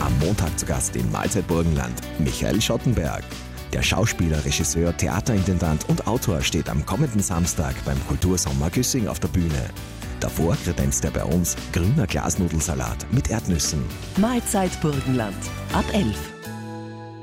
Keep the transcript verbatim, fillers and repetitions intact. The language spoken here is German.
Am Montag zu Gast in Mahlzeit Burgenland Michael Schottenberg. Der Schauspieler, Regisseur, Theaterintendant und Autor steht am kommenden Samstag beim Kultursommer Güssing auf der Bühne. Davor kredenzt er bei uns grüner Glasnudelsalat mit Erdnüssen. Mahlzeit Burgenland ab elf.